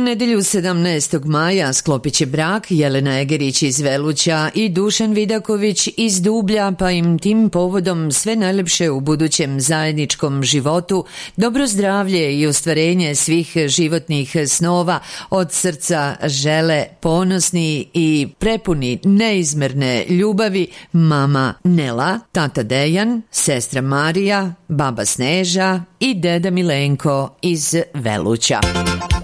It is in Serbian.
nedelju 17. maja sklopit će brak Jelena Egerić iz Veluća i Dušan Vidaković iz Dublja, pa im tim povodom sve najlepše u budućem zajedničkom životu, dobro zdravlje i ostvarenje svih životnih snova, od srca žele ponosni i prepuni neizmerne ljubavi mama Nela, tata Dejan, sestra Marija, baba Sneža i deda Milenko iz Veluća.